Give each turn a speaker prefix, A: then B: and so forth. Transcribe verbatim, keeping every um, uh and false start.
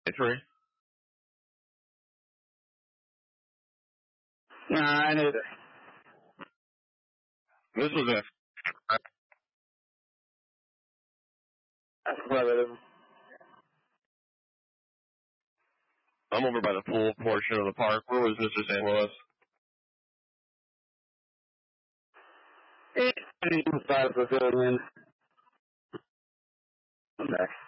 A: Tree?
B: Nah, I knew that.
A: This was it.
B: That's brother.
A: I'm over by the pool portion of the park. Where was Mister Saint Louis?
B: Inside the pavilion. I'm back.